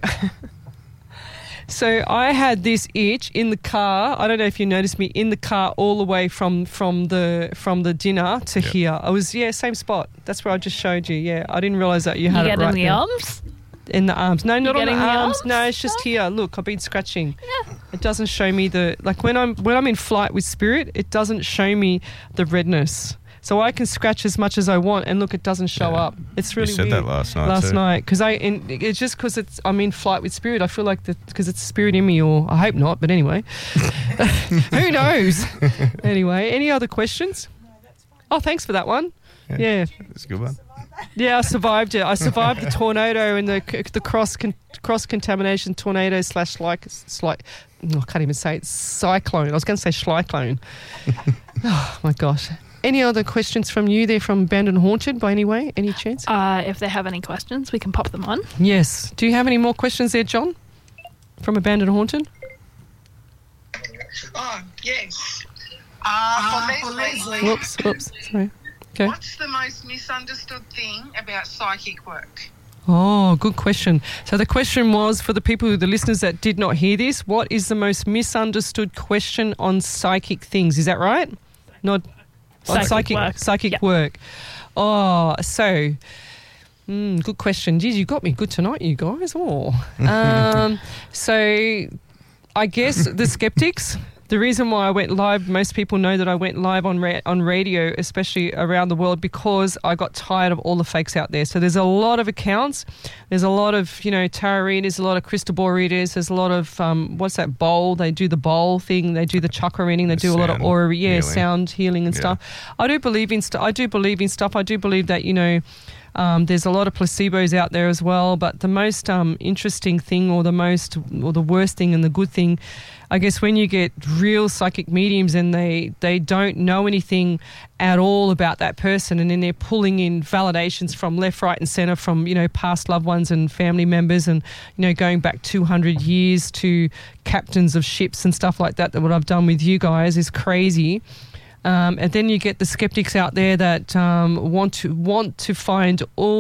[SPEAKER 15] I had this itch in the car. I don't know if you noticed me in the car all the way from the dinner to here. I was same spot. That's where I just showed you. Yeah, I didn't realise that you had it right there.
[SPEAKER 16] You get in the arms?
[SPEAKER 15] In the arms. No, not on the arms.
[SPEAKER 16] arms.
[SPEAKER 15] No, it's just here. Look, I've been scratching. Yeah. It doesn't show me when I'm in flight with spirit, it doesn't show me the redness. So I can scratch as much as I want, and look, it doesn't show up. It's really weird.
[SPEAKER 17] You said that last night.
[SPEAKER 15] Because it's just because I'm in flight with spirit. I feel like because it's spirit in me, or I hope not. But anyway, who knows? Anyway, any other questions? No, that's fine. Oh, thanks for that one. Yeah,
[SPEAKER 17] that's a good one.
[SPEAKER 15] Yeah, I survived it. I survived the tornado and the cross contamination tornado / I can't even say it. Cyclone. I was going to say schlyclone. Oh my gosh. Any other questions from you there from Abandoned Haunted by any way? Any chance?
[SPEAKER 16] If they have any questions, we can pop them on.
[SPEAKER 15] Yes. Do you have any more questions there, John? From Abandoned Haunted?
[SPEAKER 22] Oh, yes. For Leslie.
[SPEAKER 15] Whoops. Sorry. Okay.
[SPEAKER 22] What's the most misunderstood thing about psychic work?
[SPEAKER 15] Oh, good question. So the question was, for the listeners that did not hear this, what is the most misunderstood question on psychic things? Is that right? Not on psychic work. Oh, so good question. Geez, you got me good tonight, you guys. Oh, so I guess the skeptics. The reason why I went live, most people know that I went live on radio, especially around the world, because I got tired of all the fakes out there. So there's a lot of accounts. There's a lot of, tarot readers, a lot of crystal ball readers. There's a lot of, what's that, bowl? They do the bowl thing. They do the chakra reading. They do a lot of aura, sound healing and stuff. I do believe in stuff. I do believe that, there's a lot of placebos out there as well, but the most interesting thing or the worst thing and the good thing, I guess, when you get real psychic mediums and they don't know anything at all about that person, and then they're pulling in validations from left, right and centre from, past loved ones and family members, and, going back 200 years to captains of ships and stuff like that what I've done with you guys is crazy. And then you get the skeptics out there that want to find all